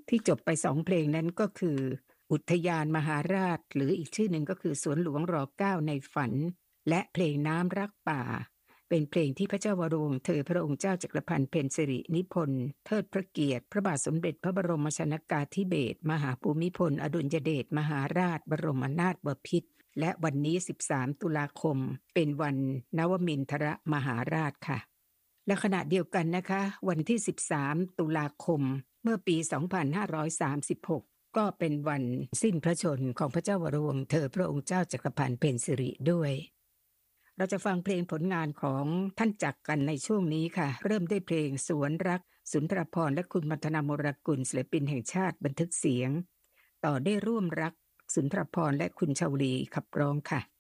ที่จบไป2เพลงนั้นก็คืออุทยานมหาราชหรืออีกชื่อหนึ่งก็คือสวนหลวงร9ในฝันและเพลงน้ำรักป่าเป็นเพลงที่พระเจ้าวรวงศ์เธอพระองค์เจ้าจักรพันธ์เพ็ญสิรินิพนธ์เทิดพระเกียรติพระบาทสมเด็จพระบรมชนกาธิเบศรมหาภูมิพลอดุลยเดชมหาราชบรมนาถบพิตรและวันนี้13ตุลาคมเป็นวันนวมินทรมหาราชค่ะและขณะเดียวกันนะคะวันที่13ตุลาคมเมื่อปี2536ก็เป็นวันสิ้นพระชนม์ของพระเจ้าวรวงศ์เธอพระองค์เจ้าจักรพันธ์เพ็ญสิริด้วยเราจะฟังเพลงผลงานของท่านจักรกันในช่วงนี้ค่ะเริ่มด้วยเพลงสวนรักสุนทรภรณ์และคุณมัทนามรกุลศิลปินแห่งชาติบันทึกเสียงต่อได้ร่วมรักสุนทรภรณ์และคุณชาวลีขับร้องค่ะ